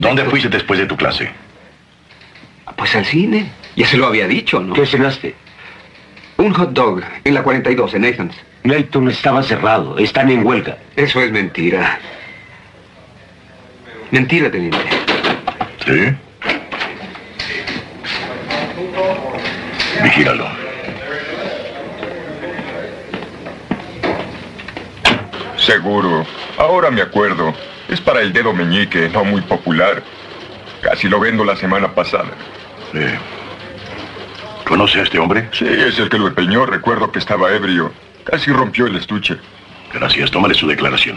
¿Dónde fuiste después de tu clase? Pues al cine. Ya se lo había dicho, ¿no? ¿Qué cenaste? Un hot dog en la 42, en Nathan's. Nathan estaba cerrado. Están en huelga. Eso es mentira. Mentira, teniente. ¿Sí? Vigíralo. Seguro. Ahora me acuerdo. Es para el dedo meñique, no muy popular. Casi lo vendo la semana pasada. ¿Conoce a este hombre? Sí, es el que lo empeñó. Recuerdo que estaba ebrio. Casi rompió el estuche. Gracias. Tómale su declaración.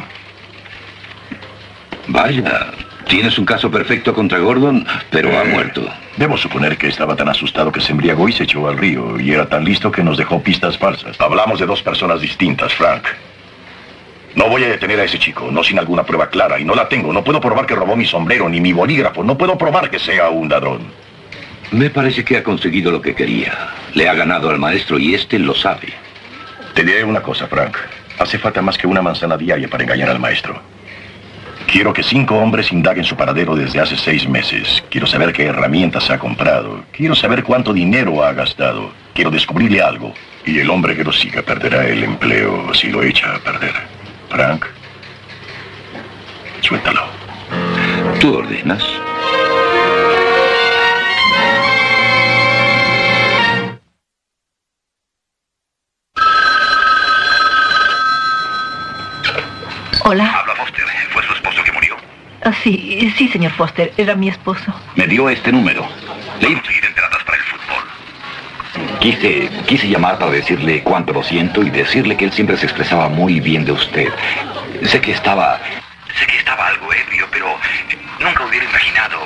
Vaya, tienes un caso perfecto contra Gordon, pero ha muerto. Debo suponer que estaba tan asustado que se embriagó y se echó al río. Y era tan listo que nos dejó pistas falsas. Hablamos de dos personas distintas, Frank. No voy a detener a ese chico, no sin alguna prueba clara. Y no la tengo. No puedo probar que robó mi sombrero ni mi bolígrafo. No puedo probar que sea un ladrón. Me parece que ha conseguido lo que quería. Le ha ganado al maestro y este lo sabe. Te diré una cosa, Frank. Hace falta más que una manzana diaria para engañar al maestro. Quiero que 5 hombres indaguen su paradero desde hace 6 meses. Quiero saber qué herramientas ha comprado. Quiero saber cuánto dinero ha gastado. Quiero descubrirle algo. Y el hombre que lo siga perderá el empleo si lo echa a perder. Frank, suéltalo. ¿Tú ordenas? Hola. Habla Foster. ¿Fue su esposo que murió? Sí, señor Foster. Era mi esposo. Me dio este número. ¿Puedo conseguir entradas para el fútbol? Quise llamar para decirle cuánto lo siento y decirle que él siempre se expresaba muy bien de usted. Sé que estaba algo ebrio, pero nunca hubiera imaginado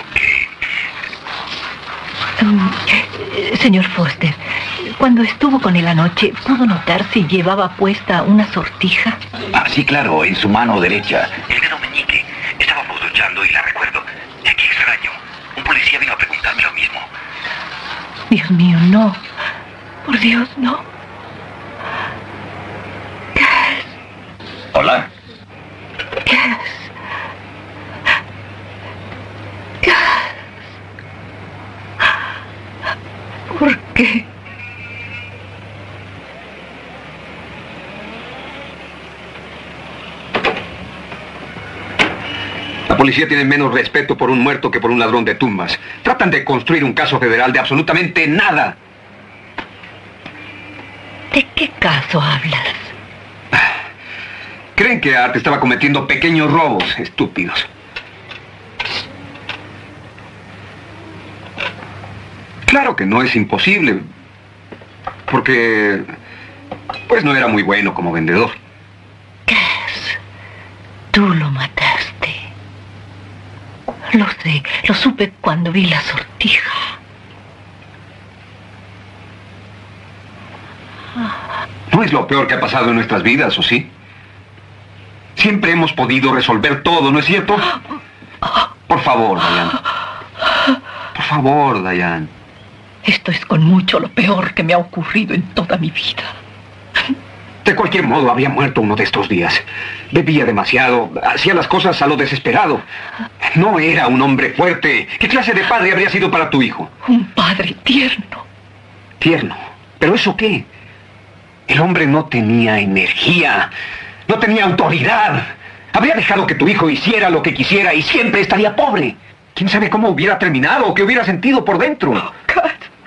que... Señor Foster, cuando estuvo con él anoche, ¿pudo notar si llevaba puesta una sortija? Ah, sí, claro, en su mano derecha. El dedo meñique. Estábamos luchando y la recuerdo. Qué extraño. Un policía vino a preguntarme lo mismo. Dios mío, no. Por Dios, no. Hola. ¿Por qué? La policía tiene menos respeto por un muerto que por un ladrón de tumbas. Tratan de construir un caso federal de absolutamente nada. ¿De qué caso hablas? Creen que Art estaba cometiendo pequeños robos, estúpidos. Claro que no es imposible, porque pues no era muy bueno como vendedor. Cass, tú lo mataste. Lo sé, lo supe cuando vi la sortija. No es lo peor que ha pasado en nuestras vidas, ¿o sí? Siempre hemos podido resolver todo, ¿no es cierto? Por favor, Diane. Por favor, Diane. Esto es con mucho lo peor que me ha ocurrido en toda mi vida. De cualquier modo, había muerto uno de estos días. Bebía demasiado, hacía las cosas a lo desesperado. No era un hombre fuerte. ¿Qué clase de padre habría sido para tu hijo? Un padre tierno. Tierno. ¿Pero eso qué? El hombre no tenía energía, no tenía autoridad. Habría dejado que tu hijo hiciera lo que quisiera y siempre estaría pobre. ¿Quién sabe cómo hubiera terminado o qué hubiera sentido por dentro? Oh, Cass.